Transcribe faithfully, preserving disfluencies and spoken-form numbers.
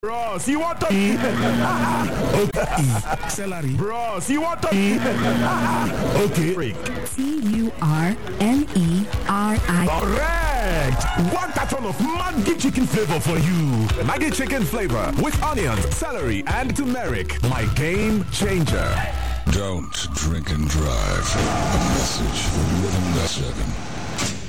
Bros, you want to eat? Okay. Celery. Bros, you want to eat? Okay. Break. C U R N E R I. Correct. One carton of Maggi chicken flavor for you. Maggi chicken flavor with onions, celery, and turmeric. My game changer. Don't drink and drive. A message from Rhythm seven.